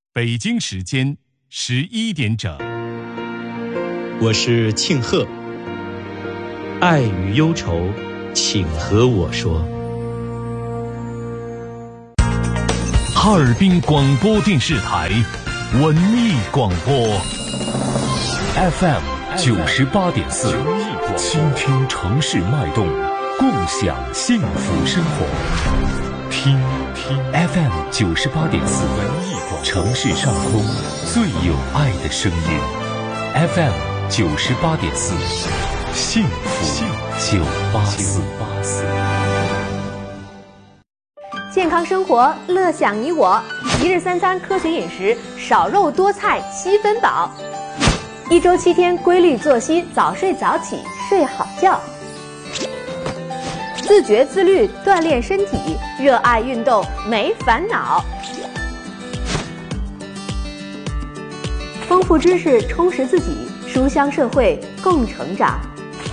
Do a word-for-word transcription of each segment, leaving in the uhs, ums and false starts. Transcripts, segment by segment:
北京时间十一点整。 我是庆贺，爱与忧愁，请和我说。 哈尔滨广播电视台文艺广播 F M 九十八点四，倾听城市脉动，共享幸福生活。听听 F M 九十八点四，文艺广播，城市上空最有爱的声音。F M 九十八点四，幸福九八四。 健康生活，乐享你我。一日三餐科学饮食，少肉多菜七分饱。一周七天规律作息，早睡早起，睡好觉。自觉自律，锻炼身体，热爱运动，没烦恼。丰富知识，充实自己，书香社会，共成长。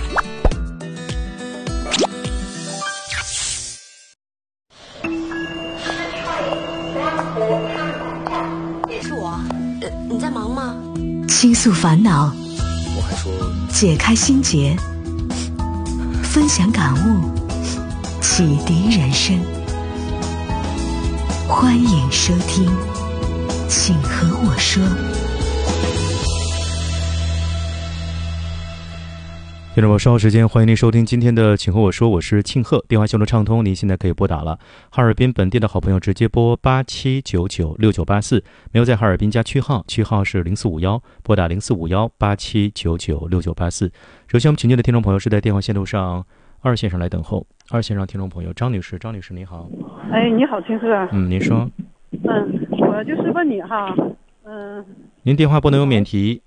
是我，呃，你在忙吗？ 倾诉烦恼， 我还说解开心结，分享感悟，启迪人生。欢迎收听，请和我说。 听众朋友，稍后时间欢迎您收听今天的请和我说，我是庆贺，电话线路畅通，您现在可以拨打了。哈尔滨本地的好朋友直接拨八七九九六九八四，没有在哈尔滨加区号，区号是零四五幺，拨打零四五幺八七九九六九八四。首先我们请进的听众朋友是在电话线路上二线上来等候。二线上听众朋友张女士，张女士你好。 哎，你好，秦师。 嗯，您说。 嗯，我就是问你哈，嗯。 您电话不能有免提。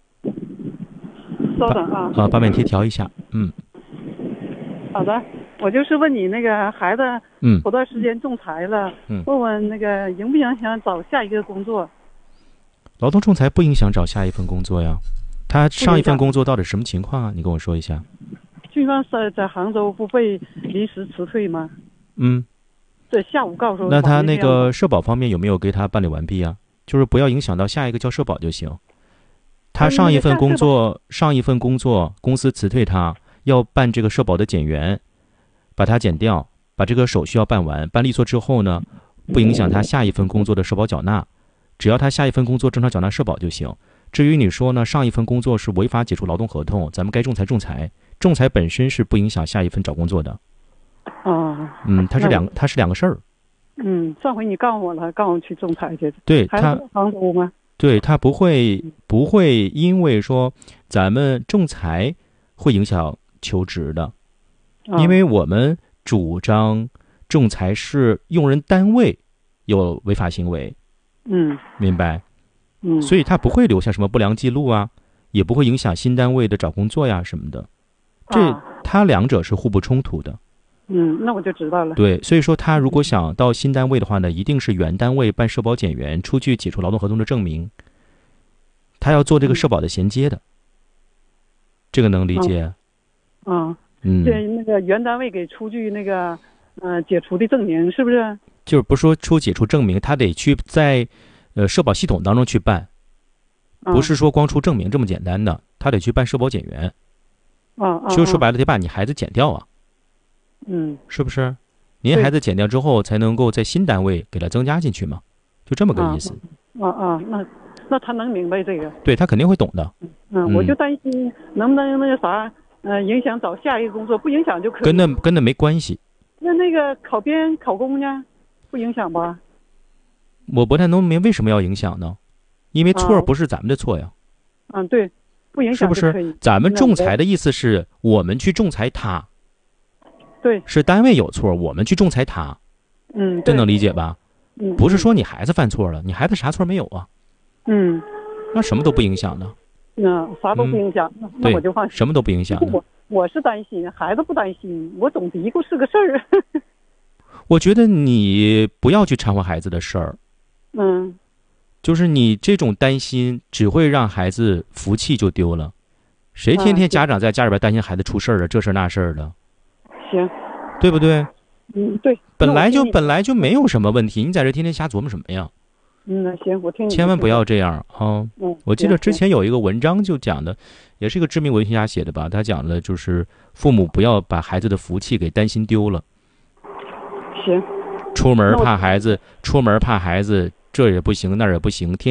稍等啊。 啊，把免提调一下。嗯。 好的，我就是问你那个孩子， 嗯， 头段时间仲裁了， 嗯， 问问那个影不影响找下一个工作？ 劳动仲裁不影响找下一份工作呀。他上一份工作到底什么情况啊？你跟我说一下。 军方是在杭州不被临时辞退吗？ 嗯， 对，下午告诉我。 那他那个社保方面有没有给他办理完毕啊？就是不要影响到下一个交社保就行。他上一份工作，上一份工作公司辞退他，要办这个社保的减员，把它减掉，把这个手续要办完，办利索之后呢，不影响他下一份工作的社保缴纳，只要他下一份工作正常缴纳社保就行。至于你说呢，上一份工作是违法解除劳动合同，咱们该仲裁仲裁，仲裁本身是不影响下一份找工作的。 哦， 嗯，它是两，它是两个事儿。 嗯，上回你告诉我了，告诉我去仲裁去。 对他， 杭州吗？ 对他不会不会因为说咱们仲裁会影响求职的， 哦， 因为我们主张仲裁是用人单位有违法行为。 嗯， 明白。 嗯， 所以他不会留下什么不良记录啊，也不会影响新单位的找工作呀什么的，这他两者是互不冲突的。 嗯，那我就知道了。 对，所以说他如果想到新单位的话呢，一定是原单位办社保减员，出具解除劳动合同的证明，他要做这个社保的衔接的，这个能理解？ 嗯， 嗯， 对，那个原单位给出具那个呃解除的证明，是不是？ 就是不说出解除证明，他得去在呃社保系统当中去办，不是说光出证明这么简单的，他得去办社保减员。 啊啊， 就说白了，得把你孩子减掉啊。 嗯， 是不是？您孩子减掉之后，才能够在新单位给他增加进去嘛？就这么个意思。 啊啊，那那他能明白这个？ 对，他肯定会懂的。 嗯，嗯，我就担心能不能那个啥，呃，影响找下一个工作，不影响就可以。 跟那跟那没关系。 那那个考编考公呢，不影响吧？ 我不太能明为什么要影响呢？因为错不是咱们的错呀。 嗯，对，不影响就可以。 是不是？咱们仲裁的意思是我们去仲裁他。 对， 是单位有错，我们去仲裁他。 嗯， 这能理解吧？ 嗯， 不是说你孩子犯错了，你孩子啥错没有啊？ 嗯， 那什么都不影响呢？ 嗯，啥都不影响， 嗯、 那我就放心。 什么都不影响。 我我是担心，孩子不担心，我总嘀咕是个事儿。 我觉得你不要去掺和孩子的事儿。 嗯， 就是你这种担心只会让孩子福气就丢了。谁天天家长在家里边担心孩子出事儿啊，这事儿那事儿的？ 行， 对不对？ 嗯，对。 本来就本来就没有什么问题，你在这天天瞎琢磨什么呀？ 嗯，行，我听你。 千万不要这样啊！ 嗯， 我记得之前有一个文章就讲的，也是一个知名文学家写的吧，他讲的就是父母不要把孩子的福气给担心丢了。 行。 出门怕孩子，出门怕孩子，这也不行，那也不行，天